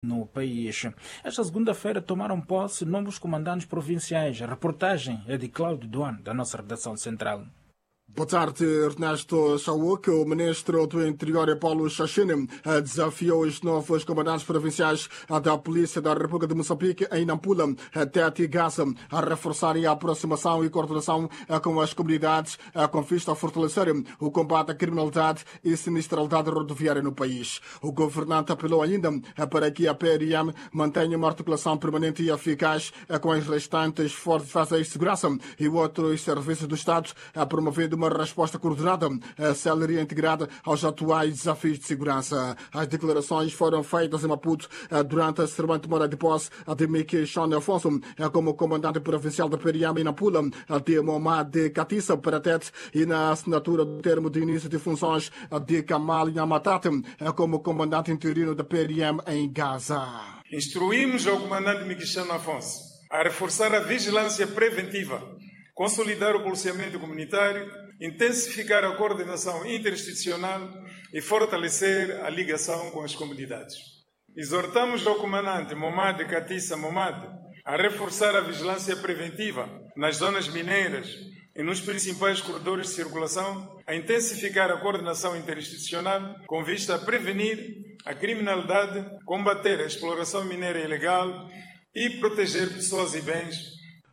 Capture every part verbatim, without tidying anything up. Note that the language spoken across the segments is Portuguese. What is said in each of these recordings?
no país. Esta segunda-feira tomaram posse novos comandantes provinciais. A reportagem é de Cláudio Duan, da nossa redação central. Boa tarde, Ernesto Chauque. O ministro do Interior, Paulo Xaxine, desafiou os novos comandantes provinciais da Polícia da República de Moçambique em Nampula, Tete e Gaza, a reforçarem a aproximação e coordenação com as comunidades, com vista a fortalecer o combate à criminalidade e sinistralidade rodoviária no país. O governante apelou ainda para que a P R M mantenha uma articulação permanente e eficaz com as restantes forças de segurança e outros serviços do Estado, promovendo uma resposta coordenada, célere e integrada aos atuais desafios de segurança. As declarações foram feitas em Maputo durante a cerimônia de tomada de posse de Mickey Sean Afonso como comandante provincial da P R M em Nampula, de Mohamed Katissa para Tete, e na assinatura do termo de início de funções de Kamal Yamatate como comandante interino da P R M em Gaza. Instruímos ao comandante Mickey Sean Afonso a reforçar a vigilância preventiva, consolidar o policiamento comunitário, intensificar a coordenação interinstitucional e fortalecer a ligação com as comunidades. Exortamos ao comandante Mohamed Katissa Mohamed a reforçar a vigilância preventiva nas zonas mineiras e nos principais corredores de circulação, a intensificar a coordenação interinstitucional com vista a prevenir a criminalidade, combater a exploração mineira ilegal e proteger pessoas e bens.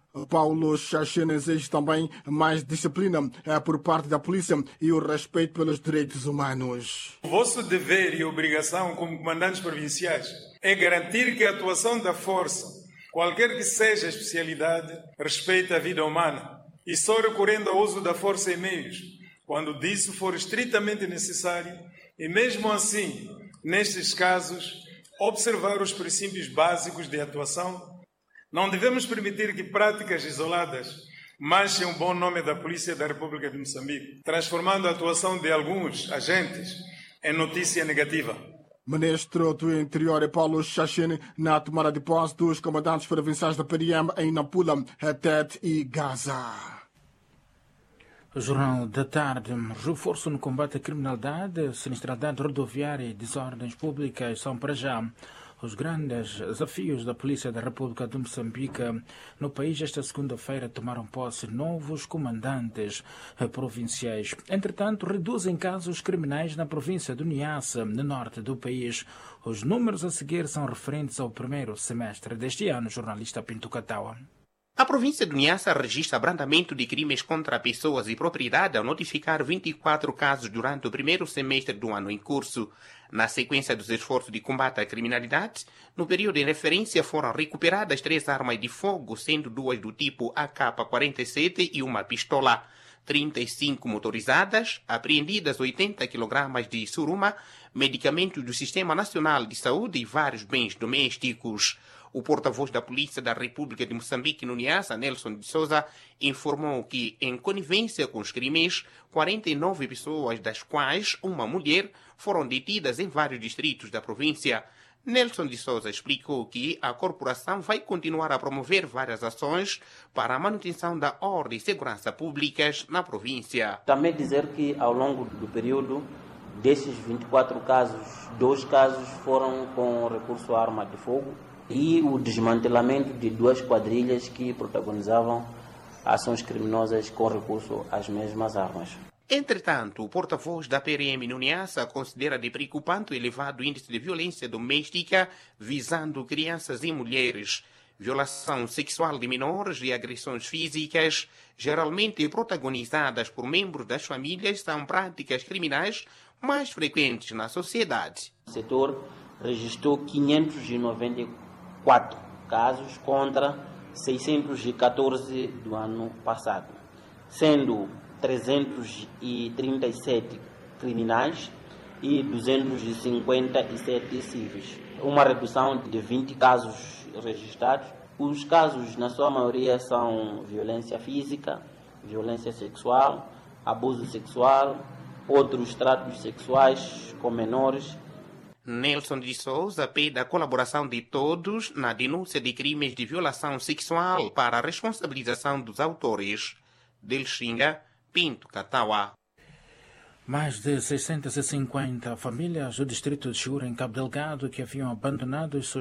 Paulo Xaxine exige também mais disciplina por parte da polícia e o respeito pelos direitos humanos. O vosso dever e obrigação como comandantes provinciais é garantir que a atuação da força, qualquer que seja a especialidade, respeite a vida humana e só recorrendo ao uso da força e meios, quando disso for estritamente necessário, e mesmo assim, nestes casos, observar os princípios básicos de atuação. Não devemos permitir que práticas isoladas manchem o bom nome da Polícia da República de Moçambique, transformando a atuação de alguns agentes em notícia negativa. Ministro do Interior Paulo Xaxine na tomada de posse dos comandantes provinciais da P R M em Nampula, Tete e Gaza. O Jornal da Tarde. Reforço no combate à criminalidade, sinistralidade rodoviária e desordens públicas são para já os grandes desafios da Polícia da República de Moçambique. No país, esta segunda-feira, tomaram posse novos comandantes provinciais. Entretanto, reduzem casos criminais na província do Niassa, no norte do país. Os números a seguir são referentes ao primeiro semestre deste ano. Jornalista Pinto Catawa. A província do Niassa registra abrandamento de crimes contra pessoas e propriedade ao notificar vinte e quatro casos durante o primeiro semestre do ano em curso. Na sequência dos esforços de combate à criminalidade, no período em referência foram recuperadas três armas de fogo, sendo duas do tipo A K quarenta e sete e uma pistola. trinta e cinco motorizadas, apreendidas oitenta quilogramas de suruma, medicamentos do Sistema Nacional de Saúde e vários bens domésticos. O porta-voz da Polícia da República de Moçambique no Niassa, Nelson de Souza, informou que, em conivência com os crimes, quarenta e nove pessoas, das quais uma mulher, foram detidas em vários distritos da província. Nelson de Souza explicou que a corporação vai continuar a promover várias ações para a manutenção da ordem e segurança públicas na província. Também dizer que, ao longo do período, desses vinte e quatro casos, dois casos foram com recurso à arma de fogo, e o desmantelamento de duas quadrilhas que protagonizavam ações criminosas com recurso às mesmas armas. Entretanto, o porta-voz da P R M no Niassa considera de preocupante o elevado índice de violência doméstica visando crianças e mulheres. Violação sexual de menores e agressões físicas, geralmente protagonizadas por membros das famílias, são práticas criminais mais frequentes na sociedade. O setor registrou quinhentos e noventa e quatro casos contra seiscentos e catorze do ano passado, sendo trezentos e trinta e sete criminais e duzentos e cinquenta e sete civis. Uma redução de vinte casos registrados. Os casos, na sua maioria, são violência física, violência sexual, abuso sexual, outros tratos sexuais com menores. Nelson de Souza pede a colaboração de todos na denúncia de crimes de violação sexual para a responsabilização dos autores. Del Xinga, Pinto Catawa. Mais de seiscentas e cinquenta famílias do distrito de Chiura, em Cabo Delgado, que haviam abandonado os seus